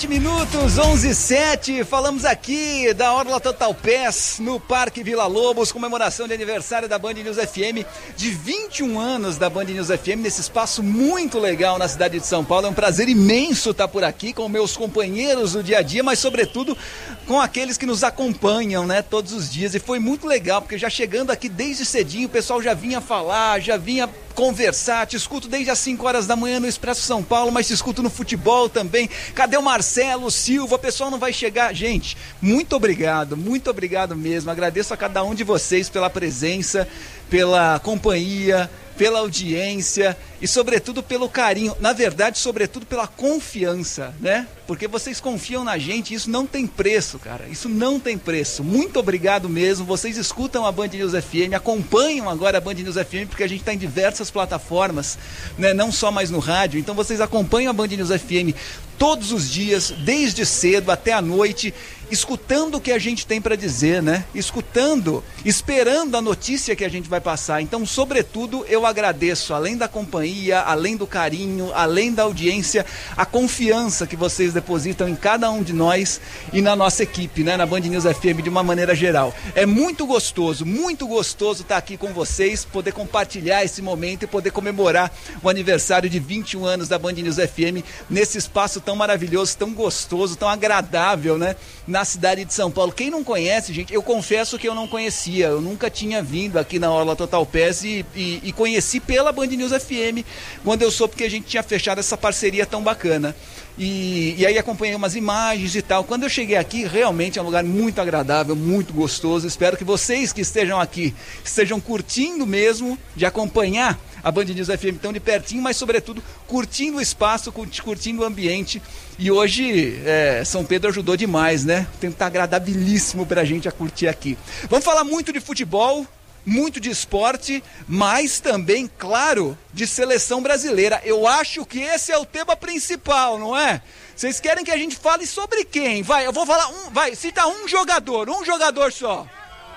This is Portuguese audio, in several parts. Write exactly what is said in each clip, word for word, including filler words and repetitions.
sete minutos, onze e sete, falamos aqui da Orla Total Pass no Parque Vila Lobos, comemoração de aniversário da Band News F M, de vinte e um anos da Band News F M, nesse espaço muito legal na cidade de São Paulo. É um prazer imenso estar por aqui com meus companheiros do dia a dia, mas sobretudo com aqueles que nos acompanham, né, todos os dias. E foi muito legal, porque já chegando aqui desde cedinho, o pessoal já vinha falar, já vinha conversar, te escuto desde as cinco horas da manhã no Expresso São Paulo, mas te escuto no futebol também. Cadê o Marcelo Silva? O pessoal não vai chegar. Gente, muito obrigado, muito obrigado mesmo. Agradeço a cada um de vocês pela presença, pela companhia, pela audiência e sobretudo pelo carinho, na verdade, sobretudo pela confiança, né? Porque vocês confiam na gente, isso não tem preço, cara, isso não tem preço. Muito obrigado mesmo, vocês escutam a Band News F M, acompanham agora a Band News F M, porque a gente está em diversas plataformas, né? Não só mais no rádio, então vocês acompanham a Band News F M todos os dias, desde cedo até a noite, escutando o que a gente tem para dizer, né? Escutando, esperando a notícia que a gente vai passar. Então, sobretudo, eu agradeço, além da companhia, além do carinho, além da audiência, a confiança que vocês depositam em cada um de nós e na nossa equipe, né? Na Band News F M de uma maneira geral. É muito gostoso, muito gostoso estar aqui com vocês, poder compartilhar esse momento e poder comemorar o aniversário de vinte e um anos da Band News F M nesse espaço tão maravilhoso, tão gostoso, tão agradável, né? Na cidade de São Paulo. Quem não conhece, gente, eu confesso que eu não conhecia, eu nunca tinha vindo aqui na Orla Total Pass e, e, e conheci pela Band News F M, quando eu soube que a gente tinha fechado essa parceria tão bacana. E, e aí acompanhei umas imagens e tal. Quando eu cheguei aqui, realmente é um lugar muito agradável, muito gostoso. Espero que vocês que estejam aqui estejam curtindo mesmo de acompanhar a Band News F M tão de pertinho, mas sobretudo curtindo o espaço, curtindo o ambiente. E hoje é, São Pedro ajudou demais, né? Tem que estar agradabilíssimo pra gente a curtir aqui. Vamos falar muito de futebol, muito de esporte, mas também, claro, de seleção brasileira. Eu acho que esse é o tema principal, não é? Vocês querem que a gente fale sobre quem? Vai, eu vou falar um, vai, cita um jogador, um jogador só.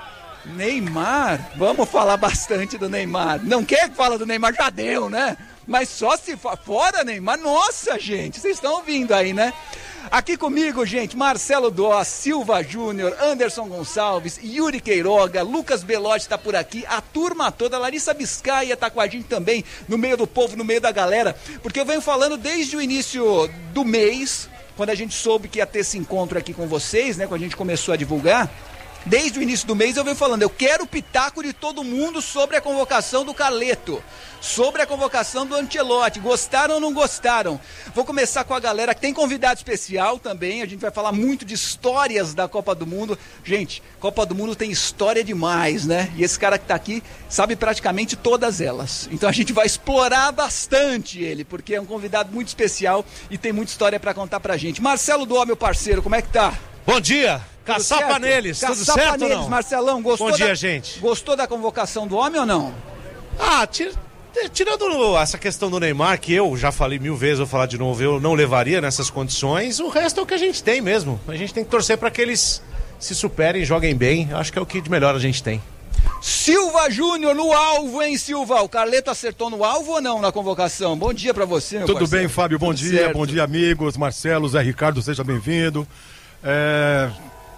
Neymar, vamos falar bastante do Neymar. Não quer que fala do Neymar? Já deu, né? Mas só se for fora Neymar, nossa, gente, vocês estão ouvindo aí, né? Aqui comigo, gente, Marcelo Doss, Silva Júnior, Anderson Gonçalves, Yuri Queiroga, Lucas Belotti está por aqui, a turma toda, Larissa Biscaia está com a gente também, no meio do povo, no meio da galera, porque eu venho falando desde o início do mês, quando a gente soube que ia ter esse encontro aqui com vocês, né, quando a gente começou a divulgar. Desde o início do mês eu venho falando, eu quero o pitaco de todo mundo sobre a convocação do Carleto, sobre a convocação do Ancelotti, gostaram ou não gostaram? Vou começar com a galera que tem convidado especial também, a gente vai falar muito de histórias da Copa do Mundo. Gente, Copa do Mundo tem história demais, né? E esse cara que tá aqui sabe praticamente todas elas, então a gente vai explorar bastante ele, porque é um convidado muito especial e tem muita história pra contar pra gente. Marcelo Doss, meu parceiro, como é que tá? Bom dia! Caçapa neles, tudo Caçapa certo neles, ou não? Marcelão, gostou? Bom dia, da, gente. Gostou da convocação do homem ou não? Ah, tira, tirando essa questão do Neymar, que eu já falei mil vezes, vou falar de novo, eu não levaria nessas condições, o resto é o que a gente tem mesmo. A gente tem que torcer para que eles se superem, joguem bem, acho que é o que de melhor a gente tem. Silva Júnior no alvo, hein, Silva? O Carleto acertou no alvo ou não na convocação? Bom dia pra você, meu Tudo parceiro. bem, Fábio? Bom Tudo dia, certo. bom dia, amigos. Marcelo, Zé Ricardo, seja bem-vindo. É...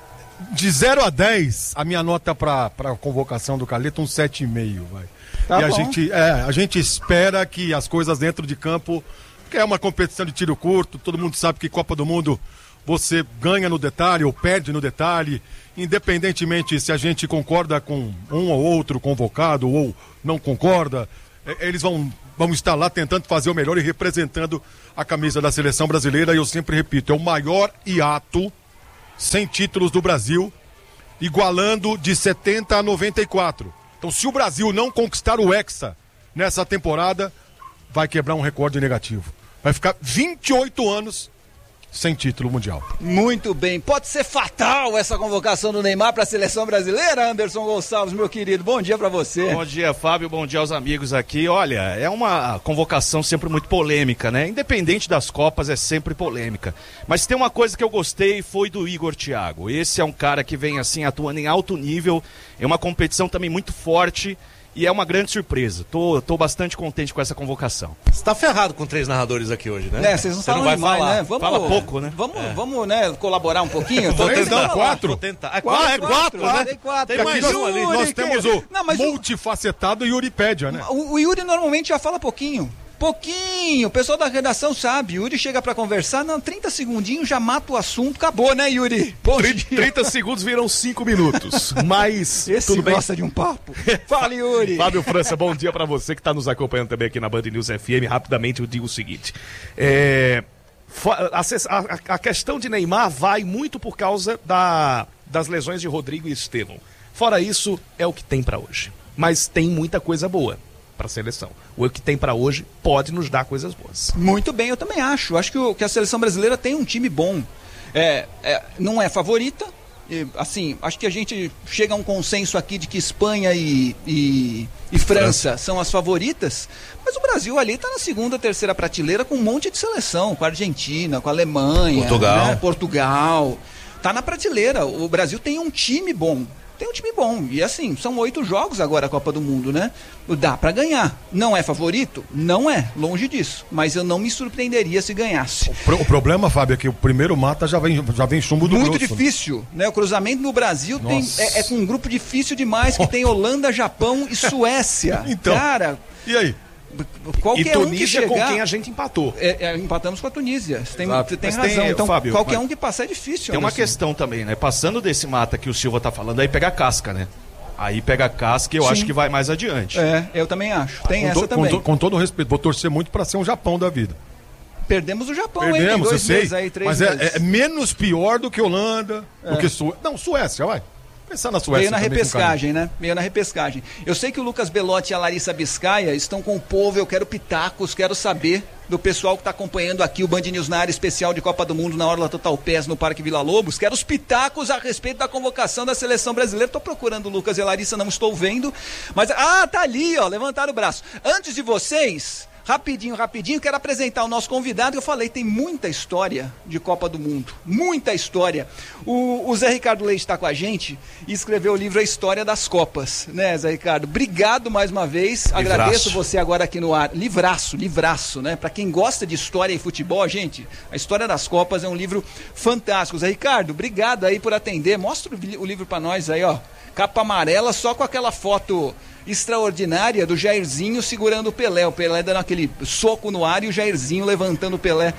De zero a dez, a minha nota pra, pra convocação do Carleto, um sete vírgula cinco, vai. Tá e a bom. gente, é, a gente espera que as coisas dentro de campo, que é uma competição de tiro curto, todo mundo sabe que Copa do Mundo você ganha no detalhe ou perde no detalhe, independentemente se a gente concorda com um ou outro convocado ou não concorda, eles vão, vão estar lá tentando fazer o melhor e representando a camisa da seleção brasileira. E eu sempre repito, é o maior hiato sem títulos do Brasil, igualando de setenta a noventa e quatro. Então, se o Brasil não conquistar o Hexa nessa temporada, vai quebrar um recorde negativo. Vai ficar vinte e oito anos sem título mundial. Muito bem. Pode ser fatal essa convocação do Neymar para a seleção brasileira, Anderson Gonçalves, meu querido. Bom dia para você. Bom dia, Fábio. Bom dia aos amigos aqui. Olha, é uma convocação sempre muito polêmica, né? Independente das Copas, é sempre polêmica. Mas tem uma coisa que eu gostei, foi do Igor Thiago. Esse é um cara que vem assim atuando em alto nível, é uma competição também muito forte. E é uma grande surpresa. Tô, tô bastante contente com essa convocação. Você tá ferrado com três narradores aqui hoje, né? É, vocês não Você falam não vai demais, falar. né? Vamos, Fala pouco, né? Vamos, é. vamos né, colaborar um pouquinho? Tô Três, tentando não, quatro. Vou tentar. É Quatro, quatro, é quatro, quatro, né? tem quatro. Tem mais Aqui um ali. nós, nós que- temos o Não, mas o- multifacetado Yuripédia, né? O, o Yuri normalmente já fala pouquinho. Pouquinho. O pessoal da redação sabe. Yuri chega pra conversar, não, trinta segundinhos já mata o assunto. Acabou, né, Yuri? Bom dia. trinta segundos viram cinco minutos. Mas Esse tudo bem. gosta de um papo. Fala, Yuri. Fábio França, bom dia pra você que tá nos acompanhando também aqui na Band News F M. Rapidamente eu digo o seguinte. É, fo- a, a- a questão de Neymar vai muito por causa da, das lesões de Rodrigo e Estevão. Fora isso, é o que tem pra hoje. Mas tem muita coisa boa pra seleção. O que tem pra hoje pode nos dar coisas boas. Muito bem, eu também acho. Acho que, o- que a seleção brasileira tem um time bom. É, é, não é favorita. E, assim, acho que a gente chega a um consenso aqui de que Espanha e, e, e França, França são as favoritas. Mas o Brasil ali está na segunda, terceira prateleira com um monte de seleção. Com a Argentina, com a Alemanha, Portugal. né, Portugal. Tá na prateleira. O Brasil tem um time bom. Tem um time bom. E assim, são oito jogos agora a Copa do Mundo, né? Dá pra ganhar. Não é favorito? Não é. Longe disso. Mas eu não me surpreenderia se ganhasse. Pro- O problema, Fábio, é que o primeiro mata já vem, já vem chumbo do Muito grosso. difícil, né? O cruzamento no Brasil tem, Nossa. é, é com um grupo difícil demais, que tem Holanda, Japão e Suécia. Então. Cara, E aí? E qualquer um que Tunísia com chegar... quem a gente empatou. É, é, empatamos com a Tunísia. Você tem, Exato. você tem Mas razão. tem, Então, Fábio, qualquer mas- um que passar é difícil. Tem uma Anderson. questão também, né? Passando desse mata que o Silva tá falando, aí pega a casca, né? Aí pega a casca e eu Sim. acho que vai mais adiante. É, eu também acho. Tem Com, essa to- com também. to- com todo respeito, vou torcer muito pra ser um Japão da vida. Perdemos o Japão, hein? Tem Perdemos, eu dois sei. meses aí, três Mas é, meses. é menos pior do que Holanda, do que Suécia. Não, Suécia, vai. Pensar na Suécia. Veio na também com repescagem, né? Veio na repescagem. Eu sei que o Lucas Belotti e a Larissa Biscaia estão com o povo, eu quero pitacos, quero saber do pessoal que está acompanhando aqui o Band News na área especial de Copa do Mundo na Orla Total Pés no Parque Vila Lobos. Quero os pitacos a respeito da convocação da seleção brasileira. Estou procurando o Lucas e a Larissa, não estou vendo. Mas, ah, tá ali, ó, levantaram o braço. Antes de vocês... Rapidinho, rapidinho, quero apresentar o nosso convidado, que eu falei, tem muita história de Copa do Mundo, muita história. O, o Zé Ricardo Leite está com a gente e escreveu o livro A História das Copas, né, Zé Ricardo? Obrigado mais uma vez, Livraço. agradeço você agora aqui no ar. Livraço, livraço, né? Para quem gosta de história e futebol, gente, A História das Copas é um livro fantástico. Zé Ricardo, obrigado aí por atender, mostra o, vi- o livro para nós aí, ó. Capa amarela, só com aquela foto extraordinária do Jairzinho segurando o Pelé. O Pelé dando aquele soco no ar e o Jairzinho levantando o Pelé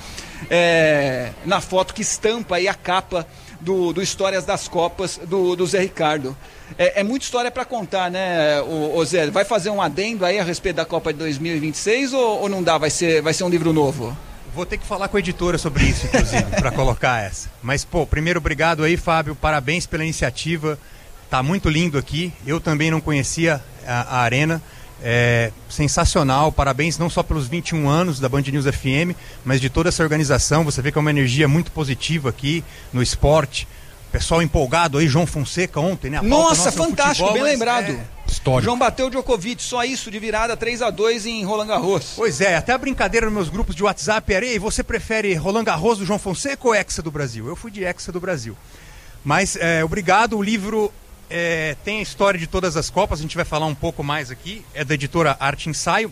é, na foto que estampa aí a capa do, do Histórias das Copas do, do Zé Ricardo. É, é muita história para contar, né, o, o Zé? Vai fazer um adendo aí a respeito da Copa de dois mil e vinte e seis ou, ou não dá? Vai ser, vai ser um livro novo? Vou ter que falar com a editora sobre isso, inclusive, para colocar essa. Mas, pô, primeiro, obrigado aí, Fábio. Parabéns pela iniciativa. Tá muito lindo aqui. Eu também não conhecia a, a Arena. É sensacional. Parabéns não só pelos vinte e um anos da Band News F M, mas de toda essa organização. Você vê que é uma energia muito positiva aqui no esporte. Pessoal empolgado aí, João Fonseca ontem, né? A pauta Nossa, nossa é o fantástico, futebol, bem mas lembrado. é- Histórico. João bateu o Djokovic, só isso de virada três a dois em Roland Garros. Pois é, até a brincadeira nos meus grupos de WhatsApp era: "Ei, você prefere Roland Garros do João Fonseca ou Hexa do Brasil?" Eu fui de Hexa do Brasil. Mas, é, obrigado, o livro é, tem a história de todas as Copas, a gente vai falar um pouco mais aqui, é da editora Arte Ensaio,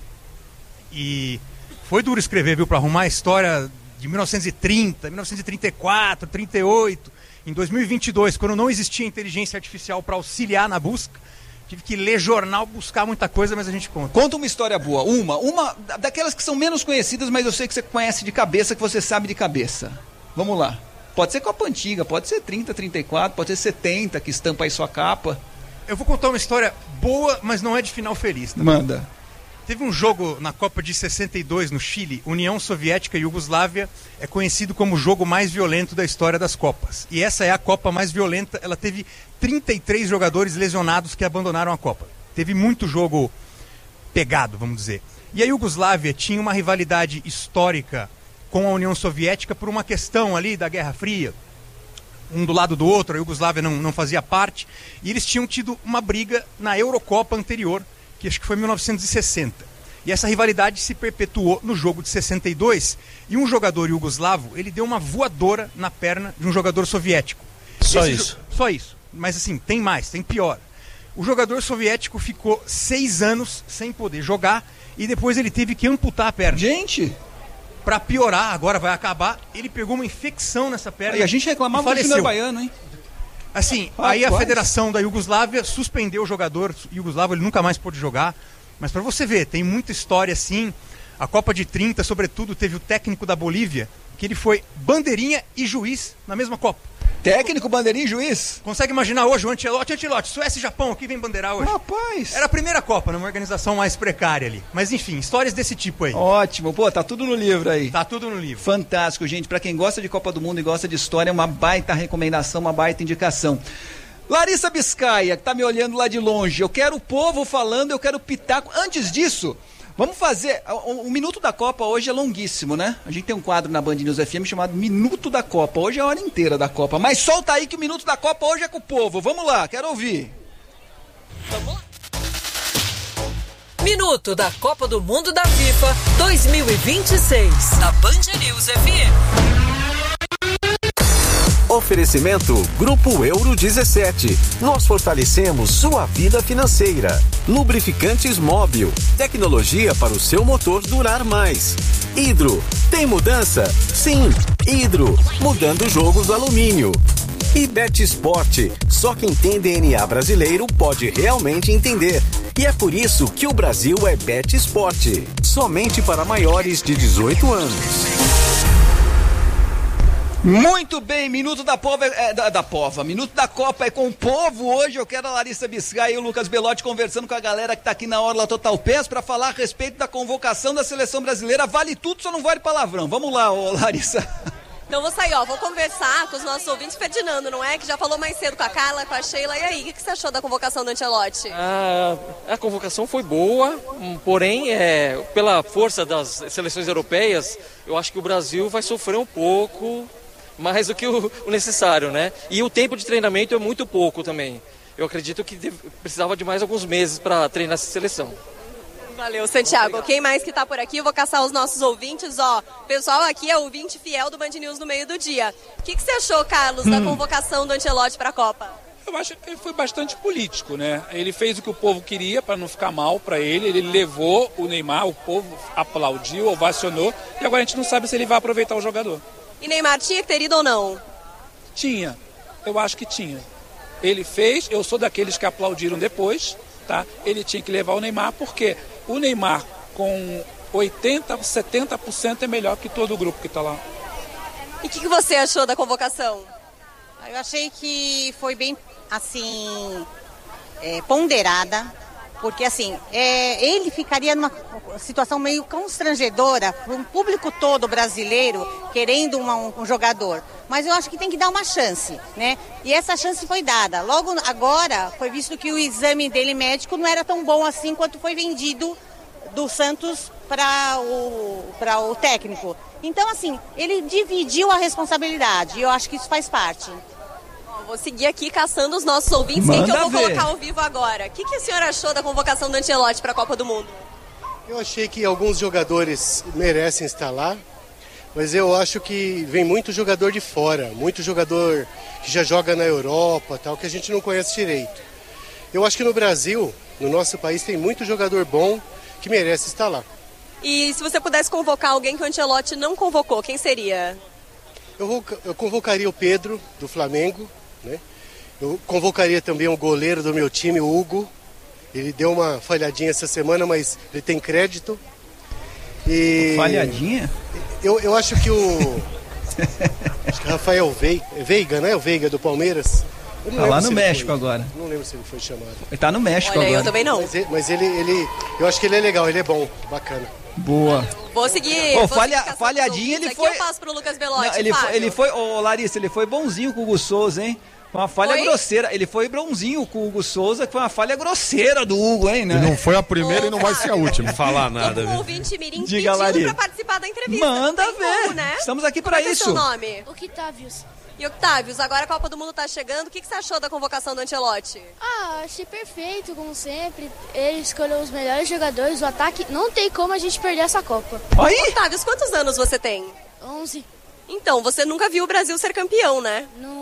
e foi duro escrever, viu, para arrumar a história de mil novecentos e trinta, mil novecentos e trinta e quatro, trinta e oito, em dois mil e vinte e dois, quando não existia inteligência artificial para auxiliar na busca, tive que ler jornal, buscar muita coisa, mas a gente conta. Conta uma história boa, uma, uma da- daquelas que são menos conhecidas, mas eu sei que você conhece de cabeça, que você sabe de cabeça. Vamos lá. Pode ser Copa Antiga, pode ser trinta, trinta e quatro, pode ser setenta, que estampa aí sua capa. Eu vou contar uma história boa, mas não é de final feliz. Tá? Manda. Teve um jogo na Copa de sessenta e dois no Chile, União Soviética e Iugoslávia, é conhecido como o jogo mais violento da história das Copas. E essa é a Copa mais violenta, ela teve trinta e três jogadores lesionados que abandonaram a Copa. Teve muito jogo pegado, vamos dizer. E a Iugoslávia tinha uma rivalidade histórica com a União Soviética por uma questão ali da Guerra Fria. Um do lado do outro, a Iugoslávia não, não fazia parte, e eles tinham tido uma briga na Eurocopa anterior, que acho que foi em mil novecentos e sessenta. E essa rivalidade se perpetuou no jogo de sessenta e dois, e um jogador iugoslavo, ele deu uma voadora na perna de um jogador soviético. Só Esse isso? jo- Só isso. Mas assim, tem mais, tem pior. O jogador soviético ficou seis anos sem poder jogar e depois ele teve que amputar a perna. Gente! Pra piorar, agora vai acabar, ele pegou uma infecção nessa perna. E a gente reclamava do Júnior Baiano, hein? Assim, Ah, aí a quase. Federação da Iugoslávia suspendeu o jogador iugoslavo, ele nunca mais pôde jogar. Mas pra você ver, tem muita história assim. A Copa de trinta, sobretudo, teve o técnico da Bolívia, que ele foi bandeirinha e juiz na mesma Copa. Técnico, bandeirinha e juiz? Consegue imaginar hoje o Ancelotti? Ancelotti, Suécia e Japão, aqui vem bandeirar hoje. Rapaz! Era a primeira Copa, numa organização mais precária ali. Mas enfim, histórias desse tipo aí. Ótimo, pô, tá tudo no livro aí. Tá tudo no livro. Fantástico, gente. Pra quem gosta de Copa do Mundo e gosta de história, é uma baita recomendação, uma baita indicação. Larissa Biscaia, que tá me olhando lá de longe. Eu quero o povo falando, eu quero o pitaco. Antes disso, vamos fazer... O, o Minuto da Copa hoje é longuíssimo, né? A gente tem um quadro na Band News F M chamado Minuto da Copa. Hoje é a hora inteira da Copa. Mas solta aí que o Minuto da Copa hoje é com o povo. Vamos lá, quero ouvir. Vamos lá. Minuto da Copa do Mundo da FIFA dois mil e vinte e seis. Na Band News F M. Oferecimento Grupo Euro dezessete. Nós fortalecemos sua vida financeira. Lubrificantes Móbil. Tecnologia para o seu motor durar mais. Hidro. Tem mudança? Sim. Hidro. Mudando o jogo do alumínio. E Bet Sport. Só quem tem D N A brasileiro pode realmente entender. E é por isso que o Brasil é Bet Sport. Somente para maiores de dezoito anos. Muito bem, Minuto da Pova, é, da, da Pova, Minuto da Copa é com o povo. Hoje eu quero a Larissa Biscaia e o Lucas Belotti conversando com a galera que tá aqui na Orla Total Pass para falar a respeito da convocação da seleção brasileira. Vale tudo, só não vale palavrão. Vamos lá, ô Larissa. Então vou sair, ó, vou conversar com os nossos ouvintes. Ferdinando, não é? Que já falou mais cedo com a Carla, com a Sheila. E aí, o que, que você achou da convocação do Ancelotti? A, a convocação foi boa, porém, é, pela força das seleções europeias, eu acho que o Brasil vai sofrer um pouco mais do que o, o necessário, né? E o tempo de treinamento é muito pouco também. Eu acredito que deve, precisava de mais alguns meses para treinar essa seleção. Valeu, Santiago. Obrigado. Quem mais que tá por aqui? Eu vou caçar os nossos ouvintes, ó. O pessoal aqui é ouvinte fiel do Band News no meio do dia. O que, que você achou, Carlos, hum. da convocação do Ancelotti para a Copa? Eu acho que ele foi bastante político, né? Ele fez o que o povo queria para não ficar mal para ele. Ele levou o Neymar, o povo aplaudiu, ovacionou. E agora a gente não sabe se ele vai aproveitar o jogador. E Neymar tinha que ter ido ou não? Tinha. Eu acho que tinha. Ele fez, eu sou daqueles que aplaudiram depois, tá? Ele tinha que levar o Neymar, porque o Neymar com oitenta, setenta por cento é melhor que todo o grupo que está lá. E o que, que você achou da convocação? Eu achei que foi bem, assim, é, ponderada, porque, assim, é, ele ficaria numa situação meio constrangedora para um público todo brasileiro querendo uma, um, um jogador. Mas eu acho que tem que dar uma chance, né? E essa chance foi dada. Logo agora foi visto que o exame dele médico não era tão bom assim quanto foi vendido do Santos para o, para o técnico. Então, assim, ele dividiu a responsabilidade e eu acho que isso faz parte. Vou seguir aqui caçando os nossos ouvintes. Manda Quem que eu vou ver. colocar ao vivo agora? O que, que o senhor achou da convocação do Ancelotti para a Copa do Mundo? Eu achei que alguns jogadores merecem estar lá, mas eu acho que vem muito jogador de fora, muito jogador que já joga na Europa, tal, que a gente não conhece direito. Eu acho que no Brasil, no nosso país, tem muito jogador bom que merece estar lá. E se você pudesse convocar alguém que o Ancelotti não convocou, quem seria? Eu, vou, eu convocaria o Pedro, do Flamengo, né? Eu convocaria também o goleiro do meu time, o Hugo. Ele deu uma falhadinha essa semana, mas ele tem crédito. E falhadinha? Eu, eu acho que o... acho que o Rafael Veiga, Veiga, né? O Veiga do Palmeiras. Eu não tá lá no se México foi, agora. Não lembro se ele foi chamado. Ele tá no México Olha, agora. eu também não. Mas, ele, mas ele, ele... Eu acho que ele é legal, ele é bom, bacana. Boa. Vou seguir. Ô, vou falha, seguir falhadinha ele aqui foi... eu passo pro Lucas Belotti, Não, ele, foi, Fábio. ele foi, ô Larissa, ele foi bonzinho com o Hugo Souza, hein? Foi uma falha Foi? grosseira. Ele foi bonzinho com o Hugo Souza, que foi uma falha grosseira do Hugo, hein, né? E não foi a primeira Ô, e não vai ser a última. Não falar Tô nada, com um viu? ouvinte mirim Diga, pedindo Lari. pra participar da entrevista. Manda Tem ver. como, né? Estamos aqui Como pra é que é isso. seu nome? Octavius. E Octavius, agora a Copa do Mundo tá chegando. O que, que você achou da convocação do Ancelotti? Ah, achei perfeito, como sempre. Ele escolheu os melhores jogadores, o ataque. Não tem como a gente perder essa Copa. Aí? Octavius, quantos anos você tem? onze. Então, você nunca viu o Brasil ser campeão, né? Nunca.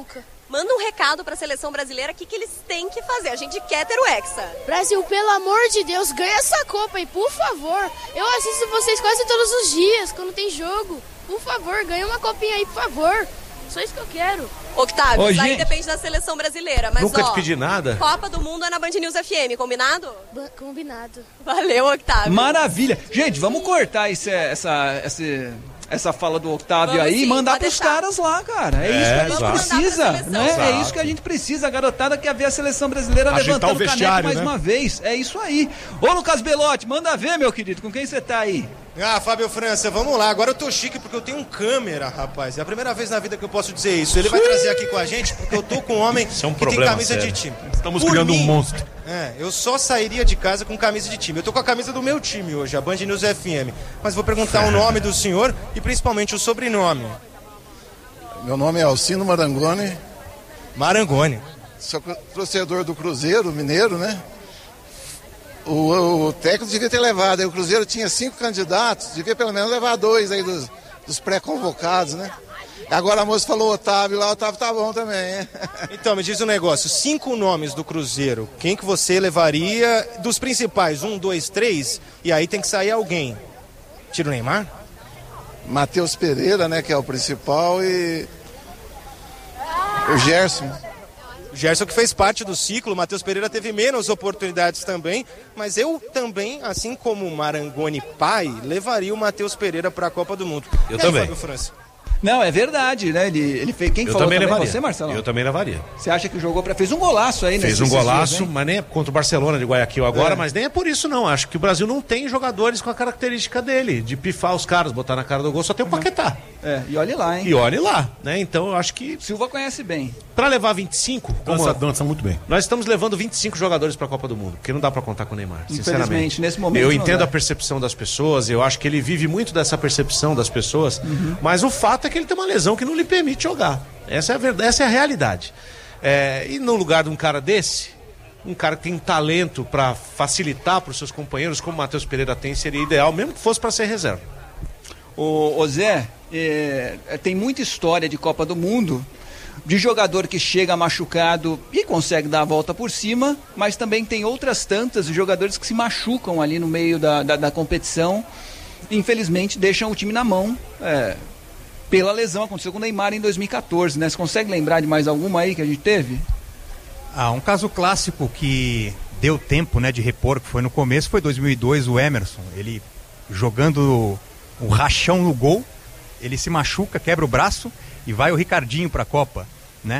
Manda um recado para a seleção brasileira, o que, que eles têm que fazer. A gente quer ter o Hexa. Brasil, pelo amor de Deus, ganha essa Copa aí, por favor. Eu assisto vocês quase todos os dias, quando tem jogo. Por favor, ganha uma copinha aí, por favor. Só isso que eu quero. Octávio, Ô, aí gente. depende da seleção brasileira, mas Nunca ó, te pedi nada. Copa do Mundo é na Band News F M, combinado? Ba- combinado. Valeu, Octávio. Maravilha. Gente, vamos cortar esse, essa, essa, essa fala do Octávio Vamos aí e sim, mandar pode pros deixar. caras lá, cara. É, É, isso que a gente exato. precisa, Mandar pra seleção. né? É Exato. isso que a gente precisa. A garotada quer ver a seleção brasileira Agitar levantando o o caneco vestiário, mais né? uma vez. É isso aí. Ô, Lucas Belotti, manda ver, meu querido. Com quem você tá aí? Ah, Fábio França, vamos lá. Agora eu tô chique porque eu tenho um câmera, rapaz. É a primeira vez na vida que eu posso dizer isso. Ele vai trazer aqui com a gente porque eu tô com um homem Isso é um que tem problema camisa sério. de time. Estamos Por criando um mim, monstro. É, eu só sairia de casa com camisa de time. Eu tô com a camisa do meu time hoje, a Band News F M. Mas vou perguntar o nome do senhor e principalmente o sobrenome. Meu nome é Alcino Marangoni, Marangoni. sou cru- torcedor do Cruzeiro Mineiro, né? O, o técnico devia ter levado, aí o Cruzeiro tinha cinco candidatos, devia pelo menos levar dois aí dos, dos pré-convocados, né? Agora a moça falou Otávio lá, o Otávio tá bom também, hein? Então, me diz um negócio. Cinco nomes do Cruzeiro. Quem que você levaria dos principais? Um, dois, três? E aí tem que sair alguém. Tira o Neymar? Matheus Pereira, né, que é o principal, e o Gerson. O Gerson que fez parte do ciclo, o Matheus Pereira teve menos oportunidades também, mas eu também, assim como o Marangoni pai, levaria o Matheus Pereira para a Copa do Mundo. Eu E aí, também. Fábio França? Não, é verdade, né? Ele, ele fez. Quem Eu falou também levaria. Você, Marcelo? Eu também levaria. Você acha que jogou pra. Fez um golaço aí, né? Fez um golaço, mas nem é contra o Barcelona de Guayaquil agora, É. mas nem é por isso não. Acho que o Brasil não tem jogadores com a característica dele, de pifar os caras, botar na cara do gol, só tem o Paquetá. É, e olhe lá, hein? E olhe lá, né? Então eu acho que Silva conhece bem. pra levar vinte e cinco, como Dança, dança muito bem. nós estamos levando vinte e cinco jogadores pra Copa do Mundo, porque não dá pra contar com o Neymar, Infelizmente, sinceramente. nesse momento Eu não entendo dá. a percepção das pessoas, eu acho que ele vive muito dessa percepção das pessoas, Uhum. mas o fato é que ele tem uma lesão que não lhe permite jogar. Essa é a verdade, essa é a realidade. É, e no lugar de um cara desse, um cara que tem um talento pra facilitar para os seus companheiros, como o Matheus Pereira tem, seria ideal, mesmo que fosse pra ser reserva. Ô, ô Zé, é, tem muita história de Copa do Mundo de jogador que chega machucado e consegue dar a volta por cima, mas também tem outras tantas de jogadores que se machucam ali no meio da, da, da competição e infelizmente deixam o time na mão é, pela lesão. Aconteceu com o Neymar em dois mil e catorze, né? Você consegue lembrar de mais alguma aí que a gente teve? Ah, um caso clássico que deu tempo, né, de repor, que foi no começo, foi dois mil e dois, o Emerson. Ele jogando o rachão no gol, ele se machuca, quebra o braço e vai o Ricardinho para a Copa, né?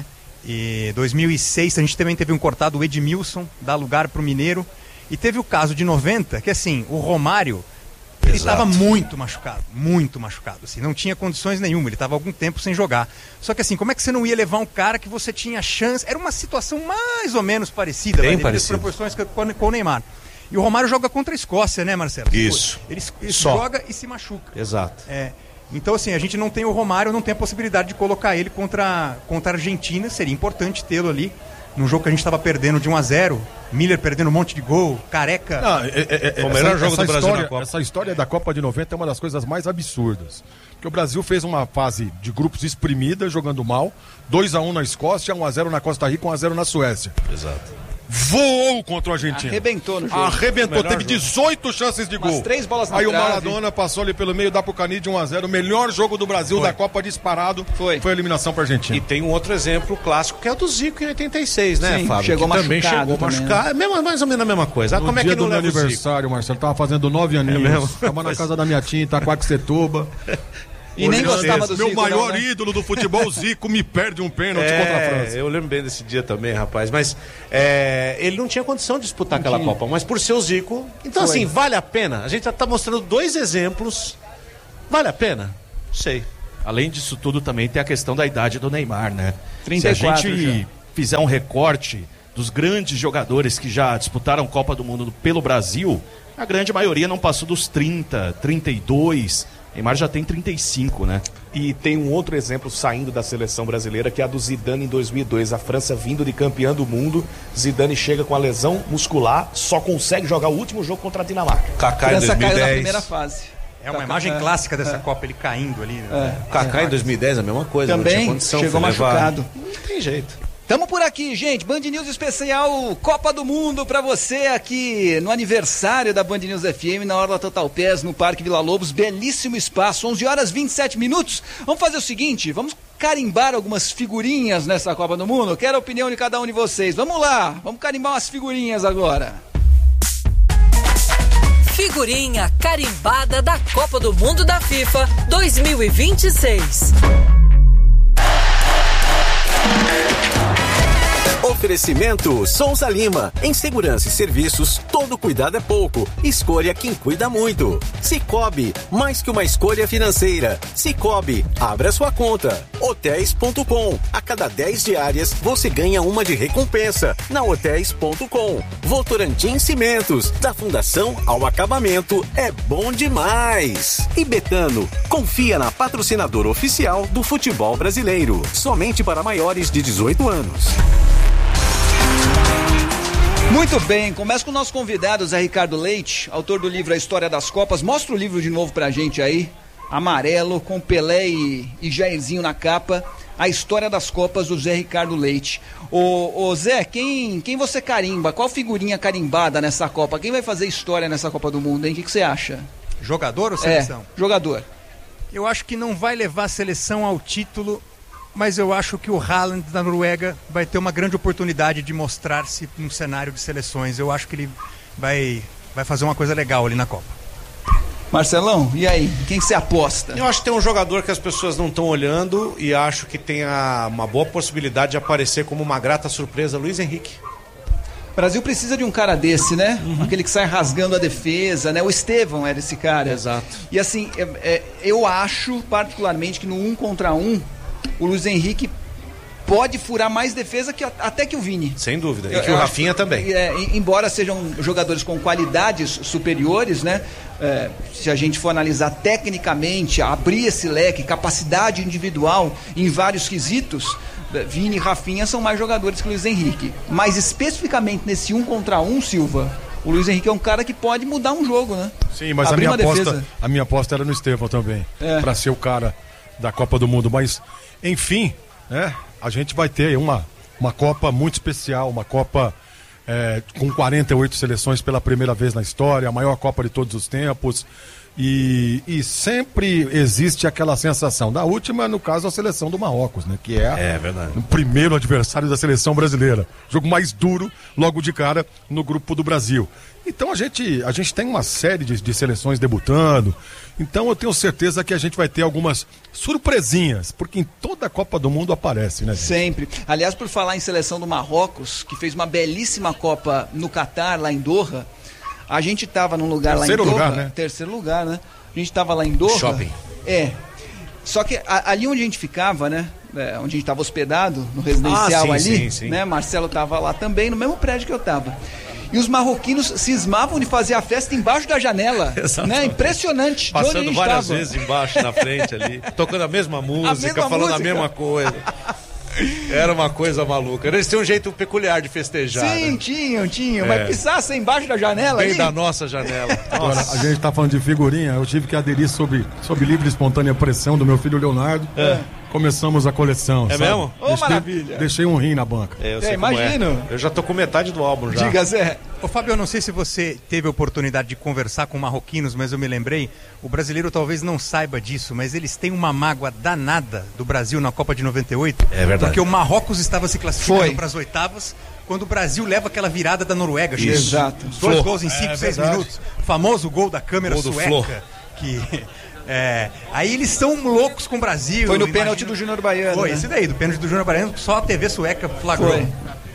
E dois mil e seis a gente também teve um cortado, o Edmilson, dá lugar para o Mineiro. E teve o caso de noventa, que assim, o Romário, ele estava muito machucado, muito machucado, assim, não tinha condições nenhuma, ele estava algum tempo sem jogar. Só que assim, como é que você não ia levar um cara que você tinha chance? Era uma situação mais ou menos parecida, Bem vai, devido às parecida. proporções com, com o Neymar. E o Romário joga contra a Escócia, né, Marcelo? Isso. Ele, ele Só. joga e se machuca. Exato. É, então, assim, a gente não tem o Romário, não tem a possibilidade de colocar ele contra, contra a Argentina. Seria importante tê-lo ali num jogo que a gente estava perdendo de um a zero. Miller perdendo um monte de gol, Careca. Não, é, é, é, o melhor essa, jogo essa do Brasil história, na Copa. Essa história da Copa de noventa é uma das coisas mais absurdas. Porque o Brasil fez uma fase de grupos exprimida, jogando mal. dois a um na Escócia, um a zero na Costa Rica, um a zero na Suécia. Exato. Voou contra o Argentina. Arrebentou no jogo. Arrebentou, Melhor teve jogo. dezoito chances de Umas gol. três bolas na Aí o trave. Maradona passou ali pelo meio, dá pro Canide um a zero. O melhor jogo do Brasil Foi. da Copa disparado foi, foi a eliminação pra Argentina. E tem um outro exemplo clássico que é o do Zico em oitenta e seis, né, Sim, Fábio? chegou que também machucado chegou também, machucado. É mesmo- mais ou menos a mesma coisa. Ah, No como é dia que não do meu leva o Zico? aniversário, Marcelo, tava fazendo nove aninhos. mesmo? Tava na casa da minha tia, em Itaquaquecetuba. E nem gostava do Meu Zico, maior não, né? ídolo do futebol, Zico, me perde um pênalti contra a É, França. eu lembro bem desse dia também, rapaz. Mas é, ele não tinha condição de disputar aquela tinha. Copa, mas por ser o Zico. Então, Foi. assim, vale a pena. A gente já tá mostrando dois exemplos. Vale a pena? Não sei. Além disso tudo, também tem a questão da idade do Neymar, né? trinta e quatro Se a gente já. fizer um recorte dos grandes jogadores que já disputaram Copa do Mundo pelo Brasil, a grande maioria não passou dos trinta, trinta e dois. Neymar já tem trinta e cinco, né? E tem um outro exemplo saindo da seleção brasileira, que é a do Zidane em dois mil e dois. A França vindo de campeã do mundo. Zidane chega com a lesão muscular, só consegue jogar o último jogo contra a Dinamarca. Kaká em França caiu na dois mil e dez. primeira fase. É uma imagem é, clássica dessa é. Copa, ele caindo ali. Né? O Kaká em dois mil e dez a mesma coisa. Também não tinha condição, chegou foi levar. machucado. Não tem jeito. Tamo por aqui, gente. Band News especial Copa do Mundo pra você aqui no aniversário da Band News F M, na Orla Total Pass, no Parque Vila Lobos. Belíssimo espaço, onze horas e vinte e sete minutos. Vamos fazer o seguinte, vamos carimbar algumas figurinhas nessa Copa do Mundo. Quero a opinião de cada um de vocês. Vamos lá, vamos carimbar umas figurinhas agora. Figurinha carimbada da Copa do Mundo da FIFA dois mil e vinte e seis. Oferecimento Souza Lima. Em segurança e serviços, todo cuidado é pouco. Escolha quem cuida muito. Sicoob, mais que uma escolha financeira. Sicoob, abra sua conta. Hotéis ponto com. A cada dez diárias, você ganha uma de recompensa. Na Hotéis ponto com. Votorantim Cimentos. Da fundação ao acabamento, é bom demais. E Betano, confia na patrocinadora oficial do futebol brasileiro. Somente para maiores de dezoito anos. Muito bem, começa com o nosso convidado, Zé Ricardo Leite, autor do livro A História das Copas. Mostra o livro de novo pra gente aí, amarelo, com Pelé e, e Jairzinho na capa. A História das Copas, do Zé Ricardo Leite. Ô, ô Zé, quem, quem você carimba? Qual figurinha carimbada nessa Copa? Quem vai fazer história nessa Copa do Mundo, hein? O que, que você acha? Jogador ou seleção? É, jogador. Eu acho que não vai levar a seleção ao título, mas eu acho que o Haaland da Noruega vai ter uma grande oportunidade de mostrar-se num cenário de seleções. Eu acho que ele vai, vai fazer uma coisa legal ali na Copa. Marcelão, e aí? Quem você aposta? Eu acho que tem um jogador que as pessoas não estão olhando e acho que tem a, uma boa possibilidade de aparecer como uma grata surpresa, Luiz Henrique. O Brasil precisa de um cara desse, né? Uhum. Aquele que sai rasgando a defesa, né? O Estevão era esse cara. Exato. E assim, é, é, eu acho particularmente que no um contra um, o Luiz Henrique pode furar mais defesa que até que o Vini. Sem dúvida. Eu, e que o Rafinha acho, também. É, embora sejam jogadores com qualidades superiores, né? É, se a gente for analisar tecnicamente, abrir esse leque, capacidade individual em vários quesitos, Vini e Rafinha são mais jogadores que o Luiz Henrique. Mas especificamente nesse um contra um, Silva, o Luiz Henrique é um cara que pode mudar um jogo, né? Sim, mas a minha, aposta, a minha aposta era no Estevão também, é. para ser o cara da Copa do Mundo. Mas, enfim, né, a gente vai ter uma, uma Copa muito especial, uma Copa é, com quarenta e oito seleções pela primeira vez na história, a maior Copa de todos os tempos. E, e sempre existe aquela sensação. Da última, no caso, a seleção do Marrocos, né? Que é, é verdade. o primeiro adversário da seleção brasileira. Jogo mais duro, logo de cara, no grupo do Brasil. Então a gente, a gente tem uma série de, de seleções debutando. Então eu tenho certeza que a gente vai ter algumas surpresinhas, porque em toda a Copa do Mundo aparece, né, gente? Sempre. Aliás, por falar em seleção do Marrocos, que fez uma belíssima Copa no Catar, lá em Doha, a gente estava num lugar terceiro lá em Doha. Lugar, né? Terceiro lugar, né? A gente estava lá em Doha. Shopping. É. Só que a, ali onde a gente ficava, né? É, onde a gente estava hospedado, no residencial ah, sim, ali, sim, sim. né? Marcelo estava lá também, no mesmo prédio que eu estava. E os marroquinos cismavam de fazer a festa embaixo da janela. Né? Impressionante. Passando várias tava. vezes embaixo, na frente ali, tocando a mesma música, a mesma falando música. a mesma coisa. Era uma coisa maluca. Eles tinham um jeito peculiar de festejar. Sim, né? tinham, tinham. É. Mas pisasse embaixo da janela Bem ali. da nossa janela. Agora, Nossa. a gente tá falando de figurinha, eu tive que aderir sob, sob livre e espontânea pressão do meu filho Leonardo. É. Começamos a coleção. É sabe? mesmo? Ô, Deixei, maravilha. deixei um rim na banca. É, eu É, sei como imagino. é. Eu já tô com metade do álbum já. Diga, Zé. Ô Fábio, eu não sei se você teve a oportunidade de conversar com marroquinos, mas eu me lembrei, o brasileiro talvez não saiba disso, mas eles têm uma mágoa danada do Brasil na Copa de noventa e oito. É verdade. Porque o Marrocos estava se classificando Foi. para as oitavas, quando o Brasil leva aquela virada da Noruega. Isso. Exato. Dois Flô. gols em cinco, É seis verdade. minutos. O famoso gol da câmera Gol do sueca. Flô. Que... É, aí eles estão loucos com o Brasil. Foi no imagino... pênalti do Júnior Baiano. Foi, né? esse daí, do pênalti do Júnior Baiano, só a T V sueca flagrou. Foi.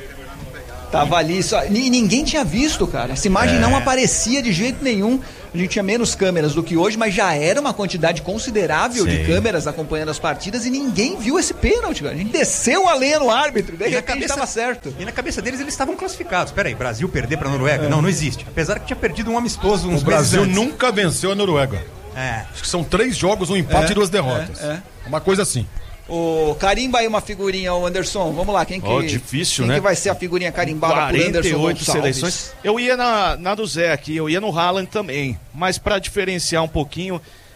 Tava ali, só... e ninguém tinha visto, cara. Essa imagem É. não aparecia de jeito nenhum. A gente tinha menos câmeras do que hoje, mas já era uma quantidade considerável de Sim. câmeras acompanhando as partidas e ninguém viu esse pênalti, cara. A gente desceu a lenha no árbitro, de E na repente cabeça- estava certo. E na cabeça deles eles estavam classificados. Peraí, Brasil perder pra Noruega? Não, não existe. Apesar que tinha perdido um amistoso uns O Brasil meses antes. nunca venceu a Noruega. É. Acho que são três jogos, um empate É, e duas derrotas. é, é. Uma coisa assim. O carimba aí uma figurinha, o Anderson. Vamos lá, quem que, Ó, difícil, quem né? que vai ser a figurinha carimbada por quarenta Anderson e oito Gonçalves? seleções. Eu ia na, na do Zé aqui, eu ia no Haaland também. Mas para diferenciar um pouquinho,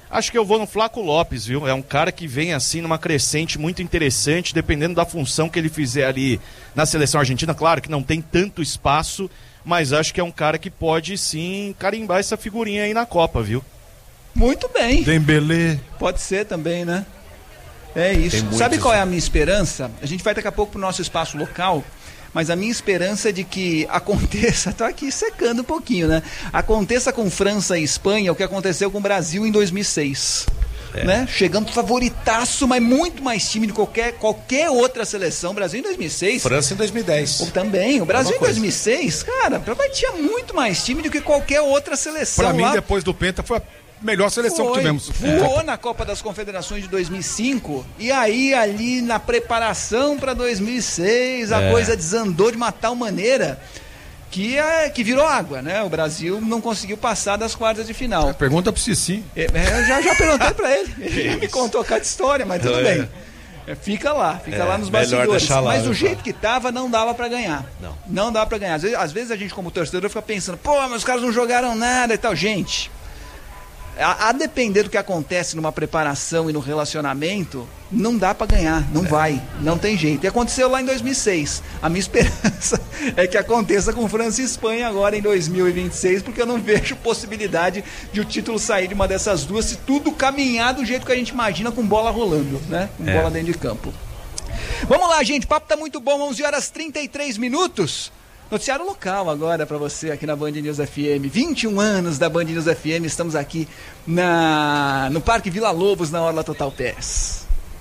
Acho que eu vou no Flaco Lopes, viu? É um cara que vem assim numa crescente muito interessante, dependendo da função que ele fizer ali na seleção argentina. Claro que não tem tanto espaço, mas acho que é um cara que pode sim carimbar essa figurinha aí na Copa, viu? Muito bem. Dembélé. Pode ser também, né? É isso. Sabe qual é a minha esperança? A gente vai daqui a pouco pro nosso espaço local, mas a minha esperança é de que aconteça, tô aqui secando um pouquinho, né? Aconteça com França e Espanha o que aconteceu com o Brasil em dois mil e seis. É. Né? Chegando favoritaço, mas muito mais time de qualquer, qualquer outra seleção. Brasil em dois mil e seis. França em dois mil e dez. Ou também. O Brasil em dois mil e seis, cara, tinha muito mais time do que qualquer outra seleção. Pra lá. mim, depois do Penta, foi a melhor seleção Foi, que tivemos. Voou na Copa das Confederações de dois mil e cinco e aí ali na preparação para dois mil e seis a É. coisa desandou de uma tal maneira que, é, que virou água, né? O Brasil não conseguiu passar das quartas de final. Pergunta pro Cici. É, é, eu já, já perguntei para ele, ele já me contou cada história, mas tudo É. bem. É, fica lá, fica É, lá nos melhor bastidores. deixar lá, mas do né? jeito que tava, não dava para ganhar. Não. Não dava para ganhar. Às vezes, às vezes a gente como torcedor fica pensando, pô, mas os caras não jogaram nada e tal. Gente, A, a depender do que acontece numa preparação e no relacionamento, não dá pra ganhar, não é. vai, não tem jeito. E aconteceu lá em dois mil e seis. A minha esperança é que aconteça com França e Espanha agora em dois mil e vinte e seis, porque eu não vejo possibilidade de o título sair de uma dessas duas, se tudo caminhar do jeito que a gente imagina, com bola rolando, né? Com É. bola dentro de campo. Vamos lá, gente, o papo tá muito bom, onze horas e trinta e três minutos. Noticiário local agora para você aqui na Band News F M. vinte e um anos da Band News F M, estamos aqui na, no Parque Vila Lobos, na Orla Total Pass.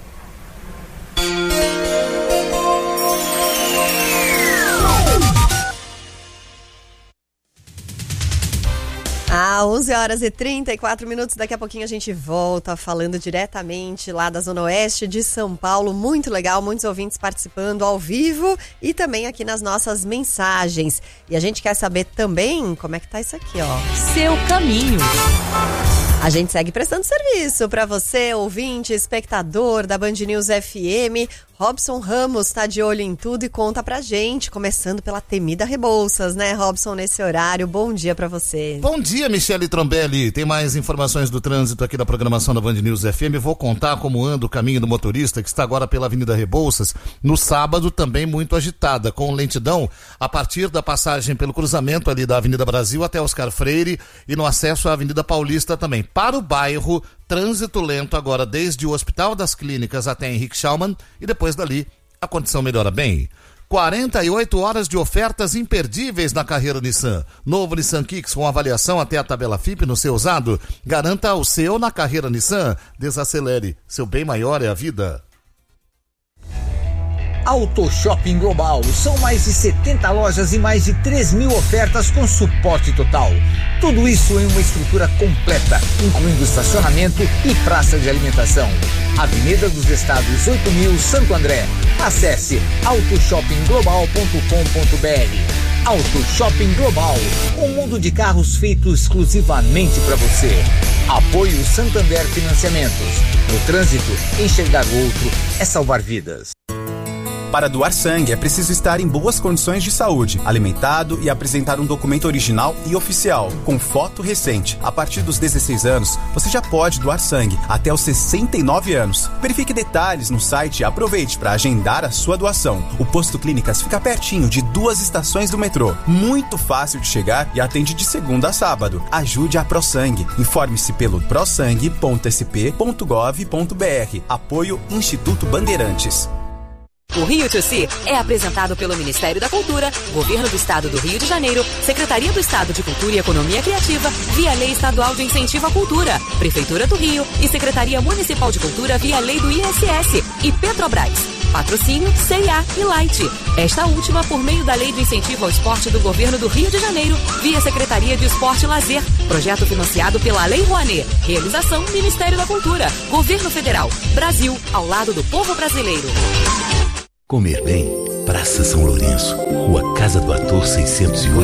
Ah, onze horas e trinta e quatro minutos, daqui a pouquinho a gente volta falando diretamente lá da Zona Oeste de São Paulo. Muito legal, muitos ouvintes participando ao vivo e também aqui nas nossas mensagens. E a gente quer saber também como é que tá isso aqui, ó. Seu caminho. A gente segue prestando serviço para você, ouvinte, espectador da Band News F M. Robson Ramos tá de olho em tudo e conta pra gente, começando pela temida Rebouças, né, Robson, nesse horário. Bom dia pra você. Bom dia, Michele Trombelli. Tem mais informações do trânsito aqui da programação da Band News F M. Vou contar como anda o caminho do motorista que está agora pela Avenida Rebouças. No sábado também muito agitada, com lentidão a partir da passagem pelo cruzamento ali da Avenida Brasil até Oscar Freire e no acesso à Avenida Paulista também. Para o bairro, trânsito lento agora desde o Hospital das Clínicas até Henrique Schaumann e depois dali a condição melhora bem. quarenta e oito horas de ofertas imperdíveis na carreira Nissan. Novo Nissan Kicks com avaliação até a tabela F I P no seu usado. Garanta o seu na carreira Nissan. Desacelere, seu bem maior é a vida. Auto Shopping Global. São mais de setenta lojas e mais de três mil ofertas com suporte total. Tudo isso em uma estrutura completa, incluindo estacionamento e praça de alimentação. Avenida dos Estados oito mil, Santo André. Acesse auto shopping global ponto com ponto b r. Auto Shopping Global. Um mundo de carros feito exclusivamente para você. Apoio Santander Financiamentos. No trânsito, enxergar o outro é salvar vidas. Para doar sangue é preciso estar em boas condições de saúde, alimentado e apresentar um documento original e oficial, com foto recente. A partir dos dezesseis anos, você já pode doar sangue até os sessenta e nove anos. Verifique detalhes no site e aproveite para agendar a sua doação. O Posto Clínicas fica pertinho de duas estações do metrô. Muito fácil de chegar e atende de segunda a sábado. Ajude a ProSangue. Informe-se pelo prosangue ponto s p ponto gov ponto b r. Apoio Instituto Bandeirantes. O Rio to See é apresentado pelo Ministério da Cultura, Governo do Estado do Rio de Janeiro, Secretaria do Estado de Cultura e Economia Criativa, via Lei Estadual de Incentivo à Cultura, Prefeitura do Rio e Secretaria Municipal de Cultura via Lei do I S S e Petrobras. Patrocínio C e A e Light. Esta última por meio da Lei de Incentivo ao Esporte do Governo do Rio de Janeiro, via Secretaria de Esporte e Lazer. Projeto financiado pela Lei Rouanet. Realização Ministério da Cultura. Governo Federal. Brasil, ao lado do povo brasileiro. Comer bem, Praça São Lourenço, Rua Casa do Ator seiscentos e oito.